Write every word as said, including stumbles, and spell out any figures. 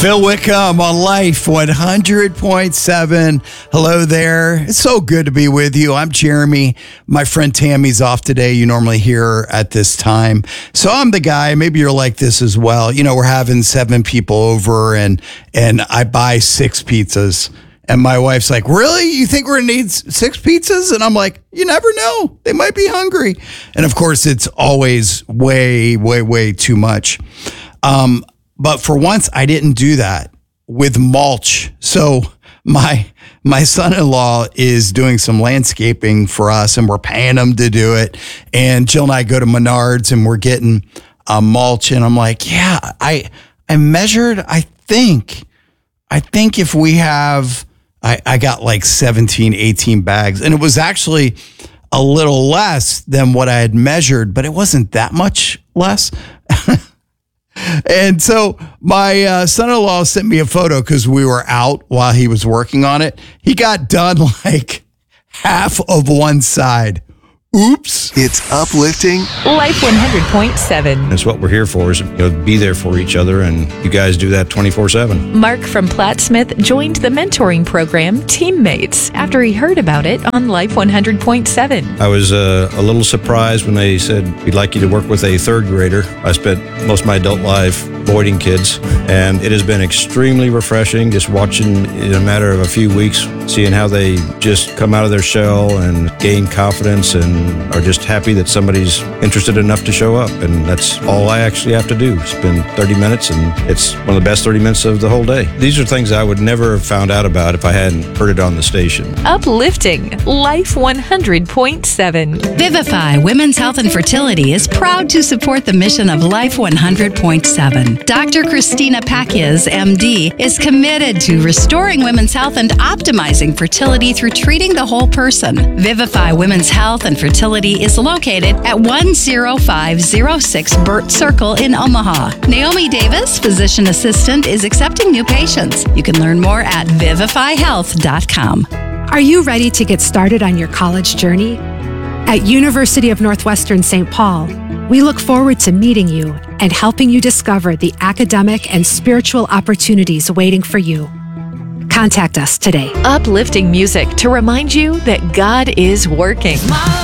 Phil Wickham on Life one hundred point seven. Hello there. It's so good to be with you. I'm Jeremy. My friend Tammy's off today. You normally hear at this time. So I'm the guy. Maybe you're like this as well. You know, we're having seven people over and and I buy six pizzas. And my wife's like, really? You think we're going to need six pizzas? And I'm like, you never know. They might be hungry. And of course, it's always way, way, way too much. Um, but for once, I didn't do that with mulch. So my my son-in-law is doing some landscaping for us, and we're paying him to do it. And Jill and I go to Menards, and we're getting uh, mulch. And I'm like, yeah, I I measured, I think, I think if we have... I, I got like seventeen, eighteen bags, and it was actually a little less than what I had measured, but it wasn't that much less. And so my uh, son-in-law sent me a photo because we were out while he was working on it. He got done like half of one side. Oops. It's uplifting. Life one hundred point seven. That's what we're here for, is, you know, be there for each other, and you guys do that twenty-four seven. Mark from Platt Smith joined the mentoring program Teammates after he heard about it on Life one hundred point seven. I was uh, a little surprised when they said, we'd like you to work with a third grader. I spent most of my adult life avoiding kids, and it has been extremely refreshing just watching in a matter of a few weeks, seeing how they just come out of their shell and gain confidence and are just happy that somebody's interested enough to show up. And that's all I actually have to do. Spend thirty minutes, and it's one of the best thirty minutes of the whole day. These are things I would never have found out about if I hadn't heard it on the station. Uplifting Life one hundred point seven. Vivify Women's Health and Fertility is proud to support the mission of Life one hundred point seven. Doctor Christina Pakias, M D, is committed to restoring women's health and optimizing fertility through treating the whole person. Vivify Women's Health and Fertility is located at one oh five oh six Burt Circle in Omaha. Naomi Davis, physician assistant, is accepting new patients. You can learn more at vivify health dot com. Are you ready to get started on your college journey? At University of Northwestern Saint Paul, we look forward to meeting you and helping you discover the academic and spiritual opportunities waiting for you. Contact us today. Uplifting music to remind you that God is working.